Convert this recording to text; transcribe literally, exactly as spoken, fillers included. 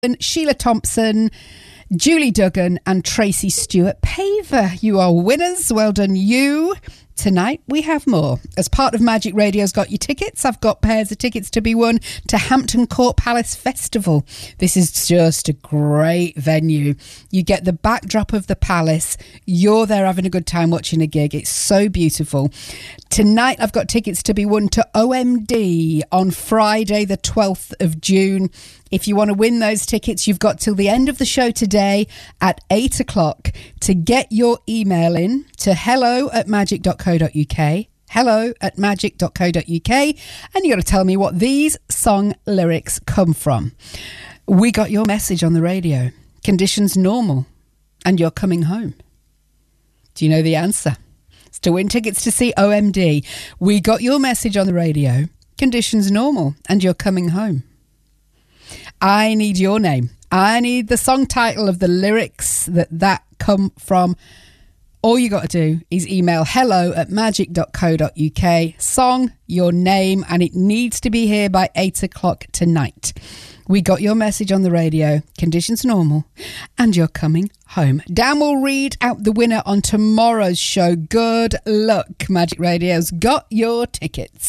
Sheila Thompson, Julie Duggan and Tracy Stewart Paver. You are winners. Well done you. Tonight we have more. As part of Magic Radio's Got Your Tickets, I've got pairs of tickets to be won to Hampton Court Palace Festival. This is just a great venue. You get the backdrop of the palace. You're there having a good time watching a gig. It's so beautiful. Tonight I've got tickets to be won to O M D on Friday the twelfth of June. If you want to win those tickets, you've got till the end of the show today at eight o'clock to get your email in to hello at magic dot co dot uk. Hello at magic dot co dot uk. And you got to tell me what these song lyrics come from. We got your message on the radio. Conditions normal. And you're coming home. Do you know the answer? It's to win tickets to see O M D. We got your message on the radio. Conditions normal. And you're coming home. I need your name. I need the song title of the lyrics that that come from. All you got to do is email hello at magic dot co dot uk, song, your name, and it needs to be here by eight o'clock tonight. We got your message on the radio, conditions normal, and you're coming home. Dan will read out the winner on tomorrow's show. Good luck. Magic Radio's got your tickets.